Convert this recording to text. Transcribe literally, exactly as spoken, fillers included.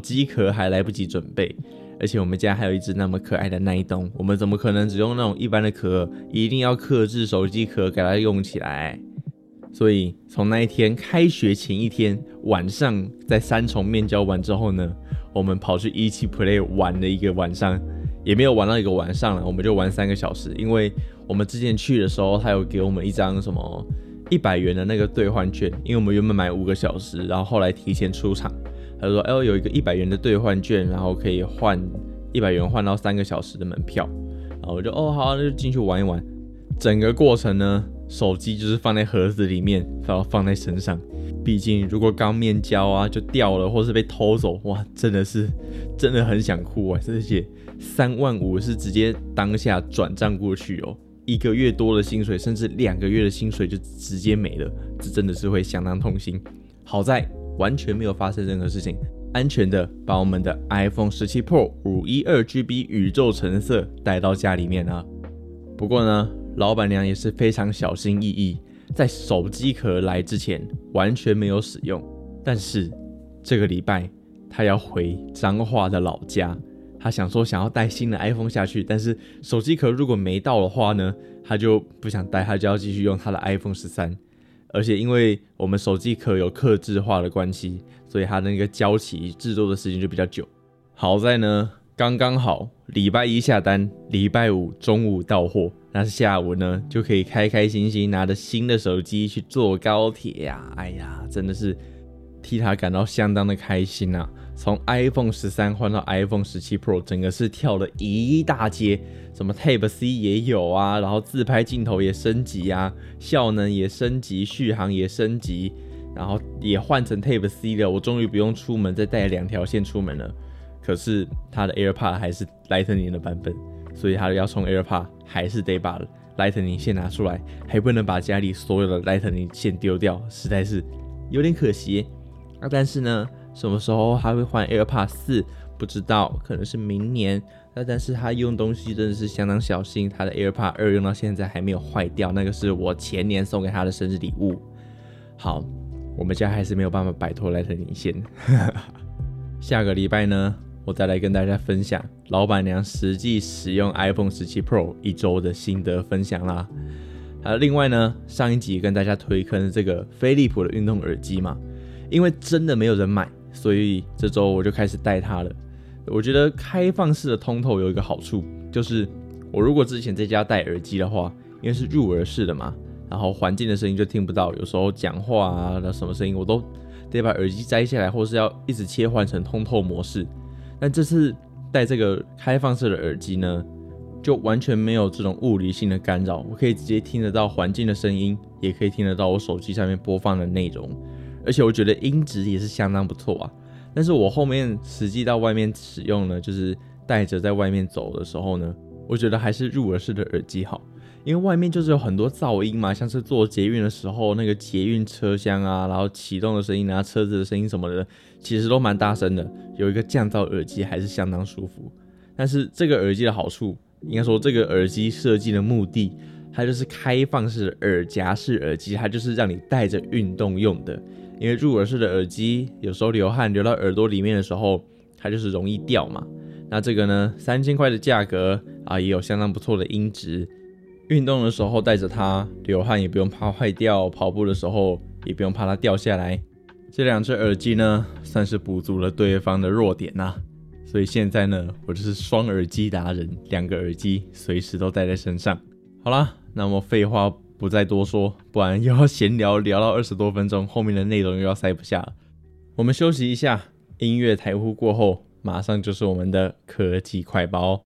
机壳还来不及准备，而且我们家还有一只那么可爱的奈冬，我们怎么可能只用那种一般的壳，一定要客制手机壳给它用起来。所以从那一天开学前一天晚上，在三重面交完之后呢，我们跑去一期 Play 玩了一个晚上，也没有玩到一个晚上了，我们就玩三个小时，因为我们之前去的时候，他有给我们一张什么一百元的那个兑换券，因为我们原本买五个小时，然后后来提前出场，他就说，哎、欸，有一个一百元的兑换券，然后可以换一百元换到三个小时的门票，然后我就哦好，那就进去玩一玩。整个过程呢，手机就是放在盒子里面，然后放在身上。毕竟如果刚面交啊就掉了，或是被偷走，哇，真的是真的很想哭啊！而且三万五是直接当下转账过去哦，一个月多的薪水，甚至两个月的薪水就直接没了，这真的是会相当痛心。好在完全没有发生任何事情，安全的把我们的 iPhone 十七 Pro 五一二 G B 宇宙橙色带到家里面啊。不过呢，老板娘也是非常小心翼翼，在手机壳来之前完全没有使用。但是这个礼拜她要回彰化的老家，她想说想要带新的 iPhone 下去，但是手机壳如果没到的话呢，她就不想带，她就要继续用她的 iPhone 十三。而且因为我们手机壳有客制化的关系，所以它那个交期制作的时间就比较久。好在呢，刚刚好礼拜一下单，礼拜五中午到货，那下午呢就可以开开心心拿着新的手机去坐高铁呀、啊！哎呀，真的是替他感到相当的开心啊！从 iPhone 十三换到 iPhone 十七 Pro， 整个是跳了一大阶，什么 Type C 也有啊，然后自拍镜头也升级啊，效能也升级，续航也升级，然后也换成 Type C 了，我终于不用出门再带两条线出门了。可是它的 AirPod 还是 Lightning 的版本，所以它要充 AirPod 还是得把 Lightning 线拿出来，还不能把家里所有的 Lightning 线丢掉，实在是有点可惜。啊、但是呢，什么时候它会换 AirPod 四不知道，可能是明年。那但是它用东西真的是相当小心，它的 AirPod 二用到现在还没有坏掉，那个是我前年送给他的生日礼物。好，我们家还是没有办法摆脱 Lightning 线。下个礼拜呢，我再来跟大家分享老板娘实际使用 iPhone 十七 Pro 一周的心得分享啦。还有另外呢，上一集跟大家推坑这个飞利浦的运动耳机嘛，因为真的没有人买，所以这周我就开始带它了。我觉得开放式的通透有一个好处，就是我如果之前在家戴耳机的话，因为是入耳式的嘛，然后环境的声音就听不到，有时候讲话啊什么声音我都得把耳机摘下来，或是要一直切换成通透模式。但这次戴这个开放式的耳机呢，就完全没有这种物理性的干扰，我可以直接听得到环境的声音，也可以听得到我手机上面播放的内容，而且我觉得音质也是相当不错啊。但是我后面实际到外面使用呢，就是带着在外面走的时候呢，我觉得还是入耳式的耳机好，因为外面就是有很多噪音嘛，像是坐捷运的时候那个捷运车厢啊，然后启动的声音啊，车子的声音什么的，其实都蛮大声的，有一个降噪耳机还是相当舒服。但是这个耳机的好处，应该说这个耳机设计的目的，它就是开放式的耳夹式耳机，它就是让你带着运动用的。因为入耳式的耳机有时候流汗流到耳朵里面的时候，它就是容易掉嘛。那这个呢，三千块的价格啊，也有相当不错的音质。运动的时候带着它，流汗也不用怕坏掉，跑步的时候也不用怕它掉下来。这两只耳机呢，算是补足了对方的弱点啊。所以现在呢，我就是双耳机达人，两个耳机随时都带在身上。好啦，那么废话不再多说，不然又要闲聊聊到二十多分钟，后面的内容又要塞不下了。我们休息一下，音乐台呼过后，马上就是我们的科技快报。